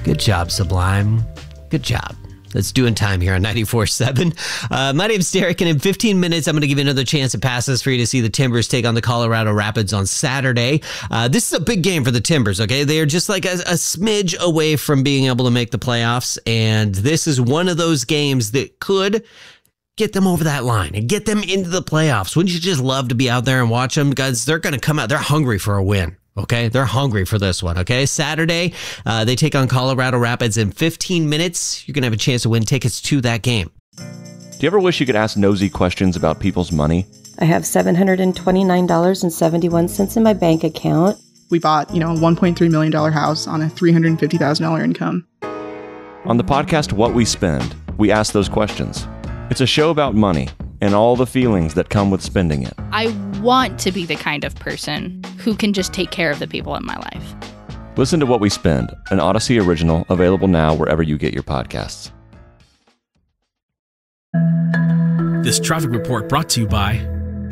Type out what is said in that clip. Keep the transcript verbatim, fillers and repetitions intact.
Good job, Sublime. Good job. That's doing time here on ninety-four point seven. Uh, my name's Derek, and in fifteen minutes, I'm going to give you another chance at passes for you to see the Timbers take on the Colorado Rapids on Saturday. Uh, this is a big game for the Timbers, okay? They are just like a, a smidge away from being able to make the playoffs, and this is one of those games that could get them over that line and get them into the playoffs. Wouldn't you just love to be out there and watch them? Guys, they're going to come out. They're hungry for a win. Okay, they're hungry for this one, okay? Saturday, uh, they take on Colorado Rapids in fifteen minutes. You're going to have a chance to win tickets to that game. Do you ever wish you could ask nosy questions about people's money? I have seven hundred twenty-nine dollars and seventy-one cents in my bank account. We bought, you know, a one point three million dollars house on a three hundred fifty thousand dollars income. On the podcast What We Spend, we ask those questions. It's a show about money and all the feelings that come with spending it. I want to be the kind of person who can just take care of the people in my life. Listen to What We Spend, an Odyssey original, available now wherever you get your podcasts. This traffic report brought to you by